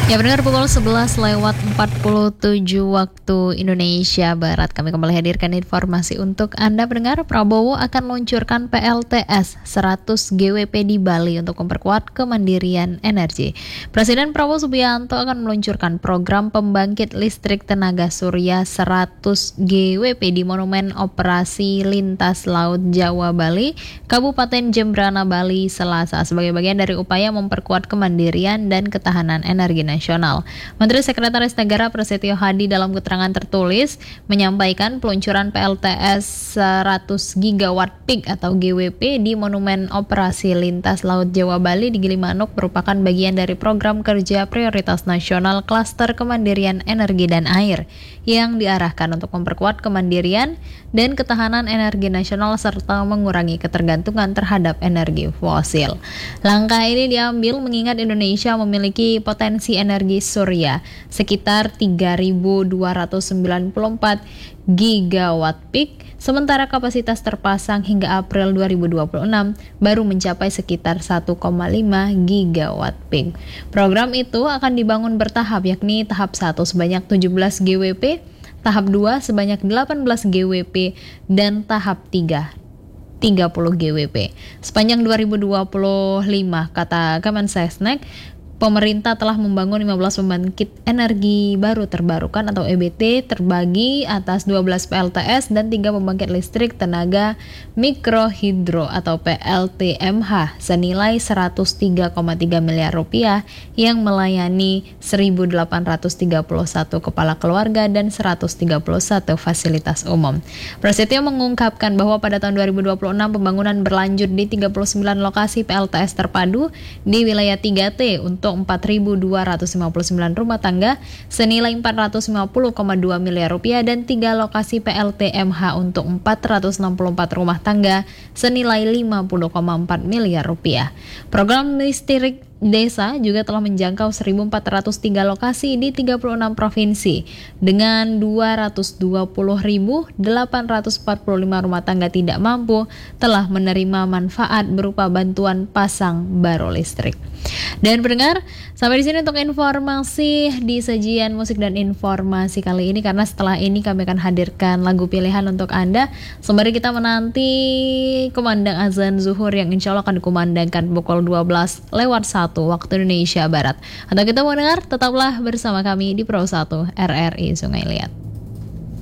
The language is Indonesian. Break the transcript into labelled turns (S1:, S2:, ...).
S1: Ya benar, pukul 11 lewat 47 waktu Indonesia Barat. Kami kembali hadirkan informasi untuk Anda pendengar. Prabowo akan meluncurkan PLTS 100 GWP di Bali untuk memperkuat kemandirian energi. Presiden Prabowo Subianto akan meluncurkan program pembangkit listrik tenaga surya 100 GWP di Monumen Operasi Lintas Laut Jawa Bali, Kabupaten Jembrana, Bali, Selasa, sebagai bagian dari upaya memperkuat kemandirian dan ketahanan energi nasional. Menteri Sekretaris Negara Prasetyo Hadi dalam keterangan tertulis menyampaikan peluncuran PLTS 100 gigawatt peak atau GWP di Monumen Operasi Lintas Laut Jawa Bali di Gilimanuk merupakan bagian dari program kerja prioritas nasional Klaster Kemandirian Energi dan Air yang diarahkan untuk memperkuat kemandirian dan ketahanan energi nasional serta mengurangi ketergantungan terhadap energi fosil. Langkah ini diambil mengingat Indonesia memiliki potensi energi surya sekitar 3.294 gigawatt peak, sementara kapasitas terpasang hingga April 2026 baru mencapai sekitar 1,5 gigawatt peak. Program itu akan dibangun bertahap, yakni tahap 1 sebanyak 17 GWP, tahap 2 sebanyak 18 GWP, dan tahap 3 30 GWP. Sepanjang 2025, kata Kemensesnek, pemerintah telah membangun 15 pembangkit energi baru terbarukan atau EBT terbagi atas 12 PLTS dan 3 pembangkit listrik tenaga mikrohidro atau PLTMH senilai 103,3 miliar rupiah yang melayani 1.831 kepala keluarga dan 131 fasilitas umum. Prasetyo mengungkapkan bahwa pada tahun 2026 pembangunan berlanjut di 39 lokasi PLTS terpadu di wilayah 3T untuk 4.259 rumah tangga senilai 450,2 miliar rupiah dan 3 lokasi PLTMH untuk 464 rumah tangga senilai 50,4 miliar rupiah. Program listrik desa juga telah menjangkau 1.403 lokasi di 36 provinsi dengan 220.845 rumah tangga tidak mampu telah menerima manfaat berupa bantuan pasang baru listrik. Dan pendengar, sampai di sini untuk informasi di sajian musik dan informasi kali ini, karena setelah ini kami akan hadirkan lagu pilihan untuk Anda sembari kita menanti kumandang azan zuhur yang insya Allah akan dikumandangkan pukul 12 lewat 1 waktu Indonesia Barat. Atau kita mau dengar, tetaplah bersama kami di Pro 1 RRI Sungai Liat.